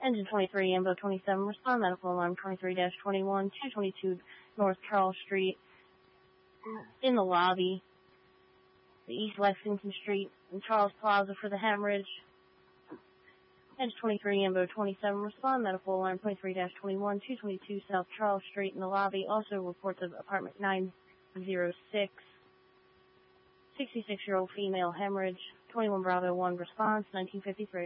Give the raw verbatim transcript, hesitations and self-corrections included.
Engine twenty-three, Ambo twenty-seven, respond medical alarm twenty-three dash twenty-one, two twenty-two North Charles Street, in the lobby, the East Lexington Street, and Charles Plaza for the hemorrhage. Engine twenty-three, Ambo twenty-seven, respond medical alarm twenty-three dash twenty-one, two twenty-two South Charles Street, in the lobby. Also reports of apartment nine oh six, sixty-six-year-old female hemorrhage. twenty-one Bravo one response, nineteen fifty-three.